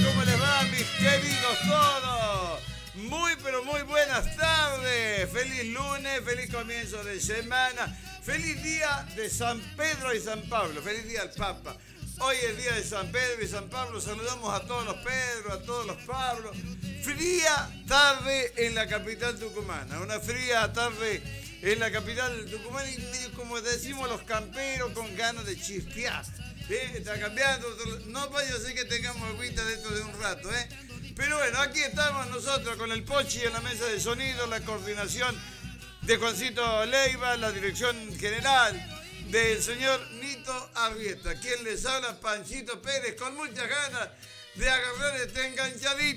¿Cómo les va, mis queridos todos? Muy, pero muy buenas tardes. Feliz lunes, feliz comienzo de semana. Feliz día de San Pedro y San Pablo. Feliz día al Papa. Hoy es día de San Pedro y San Pablo. Saludamos a todos los Pedros, a todos los Pablos. Fría tarde en la capital tucumana. Una fría tarde en la capital tucumana. Y como decimos los camperos, con ganas de chispear. Está cambiando. No vaya a ser que tengamos agüita dentro de un rato, Pero bueno, aquí estamos nosotros con el Pochi en la mesa de sonido, la coordinación de Juancito Leiva, la dirección general del señor Nito Arrieta, quien les habla, Panchito Pérez, con muchas ganas de agarrar este enganchadito